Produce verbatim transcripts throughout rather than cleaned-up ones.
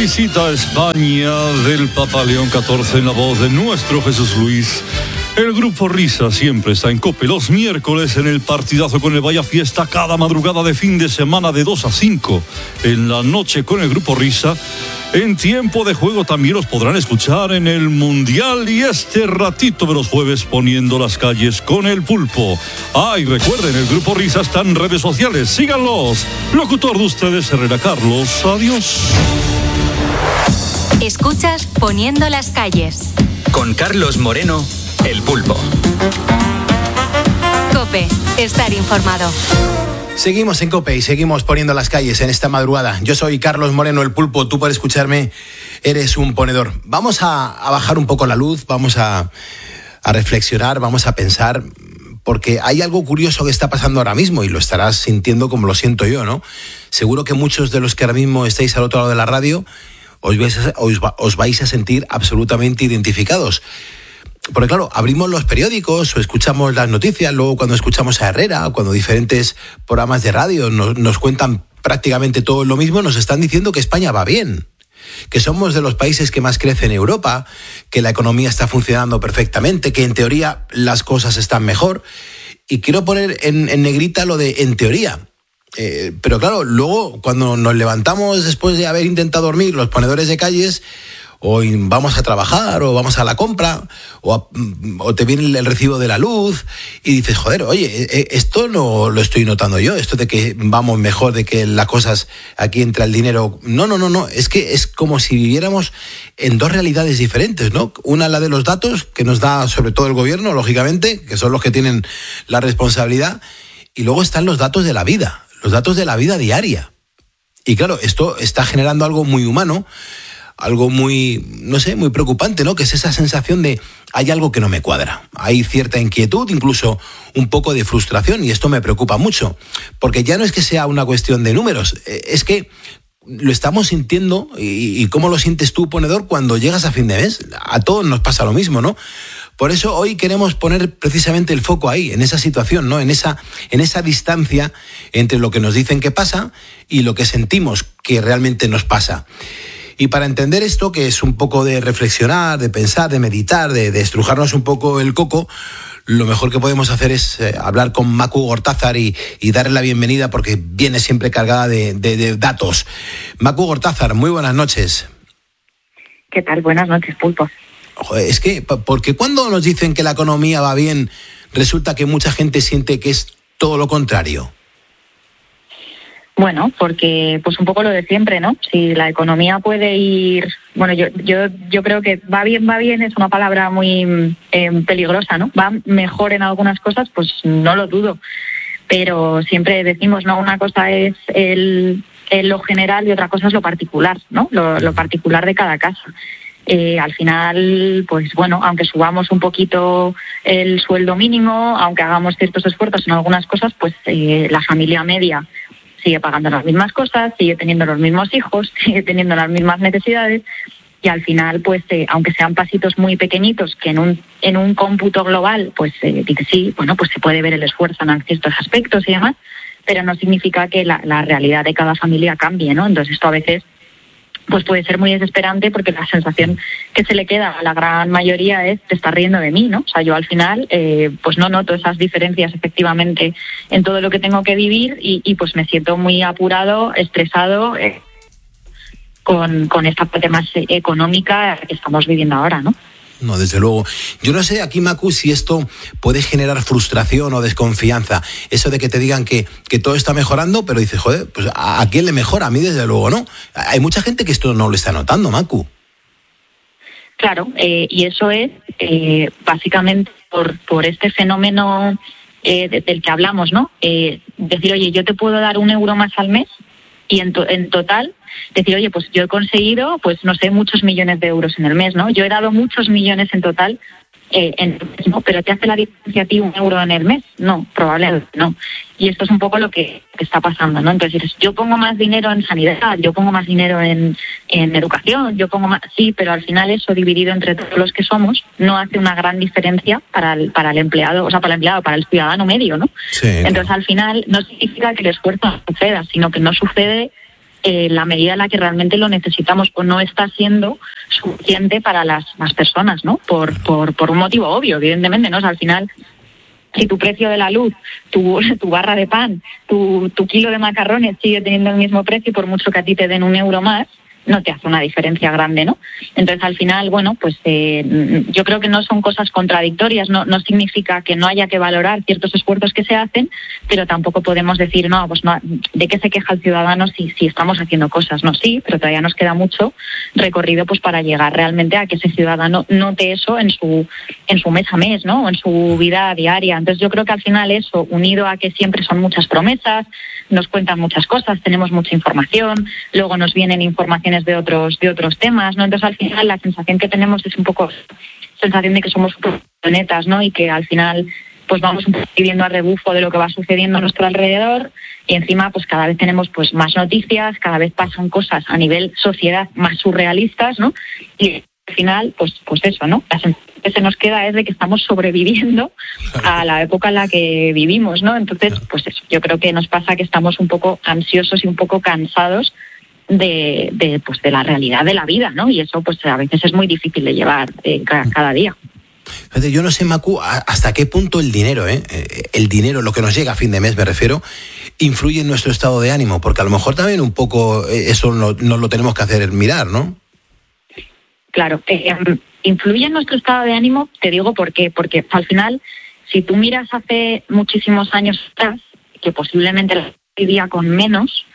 visita a España del Papa León catorce en la voz de nuestro Jesús Luis. El Grupo Risa siempre está en COPE los miércoles en el partidazo con el Vaya Fiesta, cada madrugada de fin de semana de dos a cinco. En la noche con el Grupo Risa. En tiempo de juego también los podrán escuchar en el Mundial y este ratito de los jueves poniendo las calles con el Pulpo. Ah, y recuerden, el Grupo Risa está en redes sociales, síganlos. Locutor de ustedes, Herrera Carlos. Adiós. Escuchas Poniendo las calles. Con Carlos Moreno, el Pulpo. COPE, estar informado. Seguimos en COPE y seguimos poniendo las calles en esta madrugada. Yo soy Carlos Moreno, el Pulpo. Tú, por escucharme, eres un ponedor. Vamos a, a bajar un poco la luz, vamos a, a reflexionar, vamos a pensar, porque hay algo curioso que está pasando ahora mismo y lo estarás sintiendo como lo siento yo, ¿no? Seguro que muchos de los que ahora mismo estáis al otro lado de la radio os vais a, os, os vais a sentir absolutamente identificados. Porque claro, abrimos los periódicos o escuchamos las noticias, luego cuando escuchamos a Herrera o cuando diferentes programas de radio nos, nos cuentan prácticamente todo lo mismo, nos están diciendo que España va bien, que somos de los países que más crece en Europa, que la economía está funcionando perfectamente, que en teoría las cosas están mejor. Y quiero poner en, en negrita lo de en teoría. Eh, pero claro, luego cuando nos levantamos después de haber intentado dormir los ponedores de calles, o vamos a trabajar, o vamos a la compra, o, a, o te viene el recibo de la luz, y dices, joder, oye, esto no lo estoy notando yo, esto de que vamos mejor, de que las cosas, aquí entra el dinero. No, no, no, no, es que es como si viviéramos en dos realidades diferentes, ¿no? Una, la de los datos, que nos da sobre todo el gobierno, lógicamente, que son los que tienen la responsabilidad, y luego están los datos de la vida, los datos de la vida diaria. Y claro, esto está generando algo muy humano, algo muy, no sé, muy preocupante, ¿no? Que es esa sensación de hay algo que no me cuadra. Hay cierta inquietud, incluso un poco de frustración, y esto me preocupa mucho, porque ya no es que sea una cuestión de números, es que lo estamos sintiendo, y, y ¿cómo lo sientes tú, ponedor, cuando llegas a fin de mes? A todos nos pasa lo mismo, ¿no? Por eso hoy queremos poner precisamente el foco ahí, en esa situación, ¿no? En esa, en esa distancia entre lo que nos dicen que pasa y lo que sentimos que realmente nos pasa. Y para entender esto, que es un poco de reflexionar, de pensar, de meditar, de, de estrujarnos un poco el coco, lo mejor que podemos hacer es eh, hablar con Macu Gortázar y, y darle la bienvenida, porque viene siempre cargada de, de, de datos. Macu Gortázar, muy buenas noches. ¿Qué tal? Buenas noches, Pulpo. Joder, es que, porque cuando nos dicen que la economía va bien, resulta que mucha gente siente que es todo lo contrario. Bueno, porque pues un poco lo de siempre, ¿no? Si la economía puede ir... Bueno, yo yo yo creo que va bien, va bien, es una palabra muy eh, peligrosa, ¿no? Va mejor en algunas cosas, pues no lo dudo. Pero siempre decimos, ¿no? Una cosa es el, el lo general y otra cosa es lo particular, ¿no? Lo, lo particular de cada casa. Eh, al final, pues bueno, aunque subamos un poquito el sueldo mínimo, aunque hagamos ciertos esfuerzos en algunas cosas, pues eh, la familia media sigue pagando las mismas cosas, sigue teniendo los mismos hijos, sigue teniendo las mismas necesidades, y al final, pues eh, aunque sean pasitos muy pequeñitos, que en un en un cómputo global, pues eh, dice sí, bueno, pues se puede ver el esfuerzo en ciertos aspectos y demás, pero no significa que la, la realidad de cada familia cambie, ¿no? Entonces esto a veces pues puede ser muy desesperante, porque la sensación que se le queda a la gran mayoría es te estás riendo de mí, ¿no? O sea, yo al final eh, pues no noto esas diferencias efectivamente en todo lo que tengo que vivir, y, y pues me siento muy apurado, estresado eh, con, con esta parte más económica que estamos viviendo ahora, ¿no? No, desde luego. Yo no sé aquí, Macu, si esto puede generar frustración o desconfianza. Eso de que te digan que, que todo está mejorando, pero dices, joder, pues ¿a, a quién le mejora? A mí, desde luego, ¿no? Hay mucha gente que esto no lo está notando, Macu. Claro, eh, y eso es eh, básicamente por, por este fenómeno eh, de, del que hablamos, ¿no? Eh, decir, oye, yo te puedo dar un euro más al mes, y en, to, en total decir, oye, pues yo he conseguido, pues no sé, muchos millones de euros en el mes, ¿no? Yo he dado muchos millones en total, eh, en el mes, ¿no? Pero ¿te hace la diferencia a ti un euro en el mes? No, probablemente no. Y esto es un poco lo que, que está pasando, ¿no? Entonces, yo pongo más dinero en sanidad, yo pongo más dinero en, en educación, yo pongo más... Sí, pero al final eso dividido entre todos los que somos no hace una gran diferencia para el, para el empleado, o sea, para el empleado, para el ciudadano medio, ¿no? Sí, entonces, claro. Al final no significa que el esfuerzo no suceda, sino que no sucede eh, la medida en la que realmente lo necesitamos, o no está siendo suficiente para las, las personas, ¿no? Por, por, por un motivo obvio, evidentemente, ¿no? O sea, al final, si tu precio de la luz, tu, tu barra de pan, tu, tu kilo de macarrones sigue teniendo el mismo precio, por mucho que a ti te den un euro más, no te hace una diferencia grande, ¿no? Entonces, al final, bueno, pues eh, yo creo que no son cosas contradictorias, no, no significa que no haya que valorar ciertos esfuerzos que se hacen, pero tampoco podemos decir, no, pues no, ¿de qué se queja el ciudadano si, si estamos haciendo cosas? No, sí, pero todavía nos queda mucho recorrido pues para llegar realmente a que ese ciudadano note eso en su, en su mes a mes, ¿no? O en su vida diaria. Entonces, yo creo que al final eso, unido a que siempre son muchas promesas, nos cuentan muchas cosas, tenemos mucha información, luego nos vienen informaciones de otros de otros temas, ¿no? Entonces, al final, la sensación que tenemos es un poco sensación de que somos planetas, ¿no? Y que al final pues vamos un poco viviendo a rebufo de lo que va sucediendo a nuestro alrededor, y encima pues cada vez tenemos pues más noticias, cada vez pasan cosas a nivel sociedad más surrealistas, ¿no? Y al final, pues pues eso, ¿no? La sensación que se nos queda es de que estamos sobreviviendo a la época en la que vivimos, ¿no? Entonces, pues eso, yo creo que nos pasa que estamos un poco ansiosos y un poco cansados de, de pues de la realidad de la vida, ¿no? Y eso pues a veces es muy difícil de llevar eh, ca- cada día. Yo no sé, Macu, hasta qué punto el dinero, ¿eh? el dinero, lo que nos llega a fin de mes, me refiero, influye en nuestro estado de ánimo, porque a lo mejor también un poco eso nos no lo tenemos que hacer mirar, ¿no? Claro, eh, influye en nuestro estado de ánimo, te digo por qué, porque al final, si tú miras hace muchísimos años atrás, que posiblemente la vivía con menos,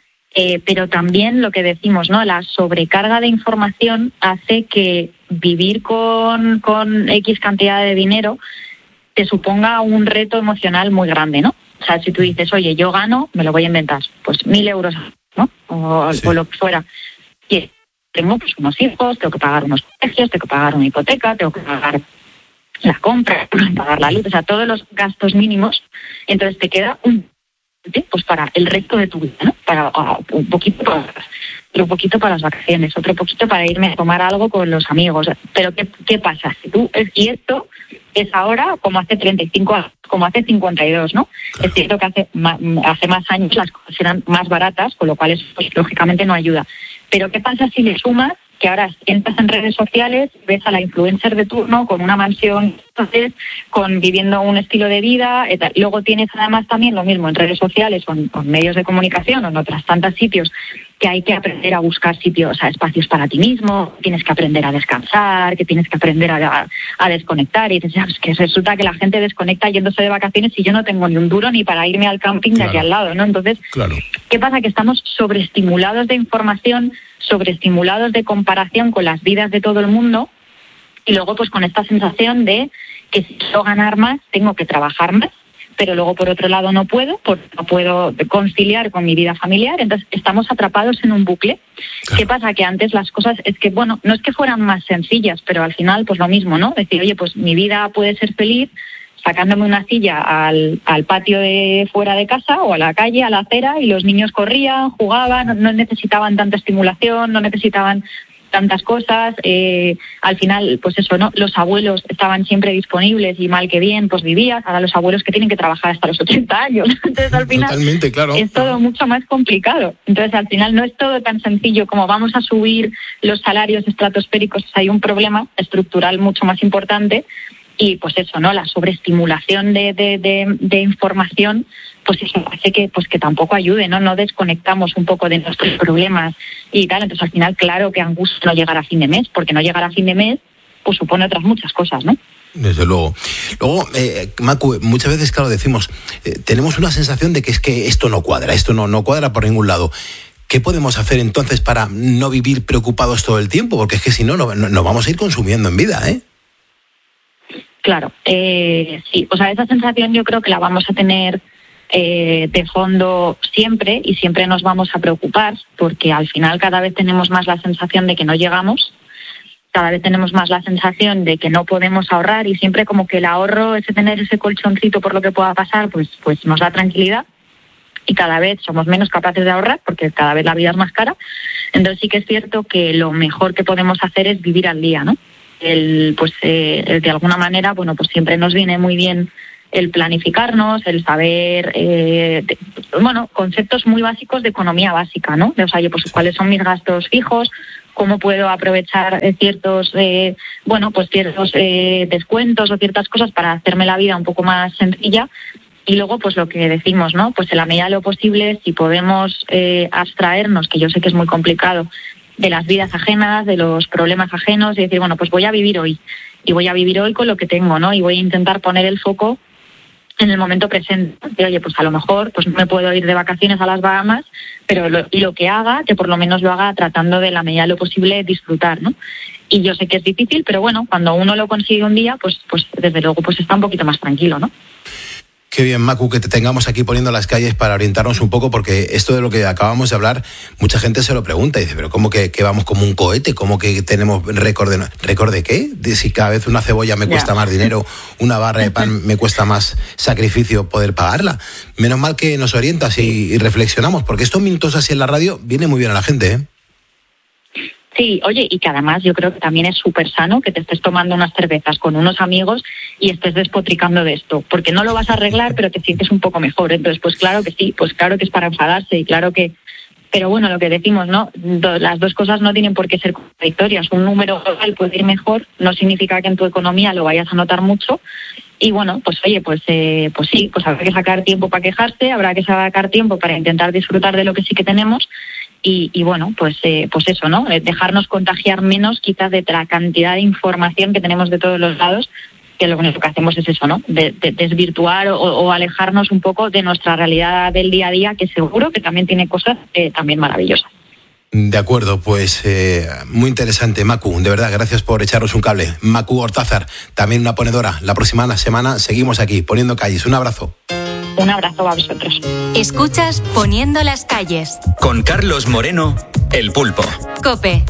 eh, pero también lo que decimos, ¿no? La sobrecarga de información hace que vivir con, con X cantidad de dinero te suponga un reto emocional muy grande, ¿no? O sea, si tú dices, oye, yo gano, me lo voy a inventar, pues mil euros, ¿no? O, sí. o lo que fuera. Y tengo pues unos hijos, tengo que pagar unos colegios, tengo que pagar una hipoteca, tengo que pagar la compra, pagar la luz, o sea, todos los gastos mínimos. Entonces te queda un pues para el resto de tu vida, ¿no? Para uh, un poquito para otro poquito para las vacaciones, otro poquito para irme a tomar algo con los amigos. Pero ¿qué, qué pasa? Si tú, y esto es ahora como hace treinta y cinco años, como hace cincuenta y dos, ¿no? Claro. Es cierto que hace más, hace más años las cosas eran más baratas, con lo cual eso pues, lógicamente no ayuda. Pero ¿qué pasa si le sumas que ahora entras en redes sociales, ves a la influencer de turno con una mansión, entonces, con viviendo un estilo de vida, y luego tienes además también lo mismo en redes sociales o en, o en medios de comunicación o en otros tantos sitios, que hay que aprender a buscar sitios, o sea, espacios para ti mismo, tienes que aprender a descansar, que tienes que aprender a, a desconectar, y dices, ya, pues que resulta que la gente desconecta yéndose de vacaciones y yo no tengo ni un duro ni para irme al camping claro. de aquí al lado, ¿no? Entonces, claro. ¿qué pasa? Que estamos sobreestimulados de información, sobreestimulados de comparación con las vidas de todo el mundo, y luego pues con esta sensación de que si quiero ganar más, tengo que trabajar más, pero luego por otro lado no puedo, porque no puedo conciliar con mi vida familiar, entonces estamos atrapados en un bucle. Claro. ¿Qué pasa? Que antes las cosas, es que bueno, no es que fueran más sencillas, pero al final pues lo mismo, ¿no? Decir, oye, pues mi vida puede ser feliz sacándome una silla al, al patio de fuera de casa o a la calle, a la acera, y los niños corrían, jugaban, no necesitaban tanta estimulación, no necesitaban tantas cosas, eh, al final, pues eso, ¿no? Los abuelos estaban siempre disponibles y mal que bien, pues vivías, ahora los abuelos que tienen que trabajar hasta los ochenta años, entonces al final Totalmente, claro. es todo mucho más complicado, entonces al final no es todo tan sencillo como vamos a subir los salarios estratosféricos, hay un problema estructural mucho más importante. Y pues eso, ¿no? La sobreestimulación de, de, de, de información, pues eso hace que, pues que tampoco ayude, ¿no? No desconectamos un poco de nuestros problemas y tal. Entonces, al final, claro que angustia no llegar a fin de mes, porque no llegar a fin de mes, pues supone otras muchas cosas, ¿no? Desde luego. Luego, eh, Macu, muchas veces, claro, decimos, eh, tenemos una sensación de que es que esto no cuadra, esto no, no cuadra por ningún lado. ¿Qué podemos hacer entonces para no vivir preocupados todo el tiempo? Porque es que si no, no, no vamos a ir consumiendo en vida, ¿eh? Claro, eh, sí, o sea, esa sensación yo creo que la vamos a tener eh, de fondo siempre y siempre nos vamos a preocupar porque al final cada vez tenemos más la sensación de que no llegamos, cada vez tenemos más la sensación de que no podemos ahorrar y siempre como que el ahorro, ese tener ese colchoncito por lo que pueda pasar, pues, pues nos da tranquilidad y cada vez somos menos capaces de ahorrar porque cada vez la vida es más cara. Entonces sí que es cierto que lo mejor que podemos hacer es vivir al día, ¿no? El, pues eh, de alguna manera, bueno, pues siempre nos viene muy bien el planificarnos, el saber, eh, de, bueno, conceptos muy básicos de economía básica, ¿no? O sea, yo, pues, cuáles son mis gastos fijos, cómo puedo aprovechar ciertos, eh, bueno, pues ciertos eh, descuentos o ciertas cosas para hacerme la vida un poco más sencilla. Y luego, pues lo que decimos, ¿no? Pues en la medida de lo posible, si podemos eh, abstraernos, que yo sé que es muy complicado, de las vidas ajenas, de los problemas ajenos, y decir, bueno, pues voy a vivir hoy. Y voy a vivir hoy con lo que tengo, ¿no? Y voy a intentar poner el foco en el momento presente. Y, oye, pues a lo mejor pues me puedo ir de vacaciones a las Bahamas, pero lo, lo que haga, que por lo menos lo haga tratando de la medida de lo posible disfrutar, ¿no? Y yo sé que es difícil, pero bueno, cuando uno lo consigue un día, pues, pues desde luego pues está un poquito más tranquilo, ¿no? Qué bien, Macu, que te tengamos aquí poniendo las calles para orientarnos un poco, porque esto de lo que acabamos de hablar, mucha gente se lo pregunta y dice, pero ¿cómo que, que vamos como un cohete? ¿Cómo que tenemos récord de, récord de qué? De si cada vez una cebolla me cuesta yeah. más dinero, una barra de pan me cuesta más sacrificio poder pagarla. Menos mal que nos orientas y, y reflexionamos, porque estos minutos así en la radio viene muy bien a la gente, ¿eh? Sí, oye, y que además yo creo que también es súper sano que te estés tomando unas cervezas con unos amigos y estés despotricando de esto, porque no lo vas a arreglar, pero te sientes un poco mejor. Entonces, pues claro que sí, pues claro que es para enfadarse y claro que... Pero bueno, lo que decimos, ¿no? Las dos cosas no tienen por qué ser contradictorias. Un número global puede ir mejor, no significa que en tu economía lo vayas a notar mucho. Y bueno, pues oye, pues eh, pues sí, pues habrá que sacar tiempo para quejarse, habrá que sacar tiempo para intentar disfrutar de lo que sí que tenemos. Y, y bueno, pues eh, pues eso, ¿no? Dejarnos contagiar menos quizás de la cantidad de información que tenemos de todos los lados, que lo único que hacemos es eso, ¿no? De, de desvirtuar o, o alejarnos un poco de nuestra realidad del día a día, que seguro que también tiene cosas eh, también maravillosas. De acuerdo, pues eh, muy interesante, Macu, de verdad, gracias por echarnos un cable. Macu Ortázar, también una ponedora. La próxima semana seguimos aquí, poniendo calles. Un abrazo. Un abrazo a vosotros. Escuchas Poniendo las calles. Con Carlos Moreno, El Pulpo. COPE,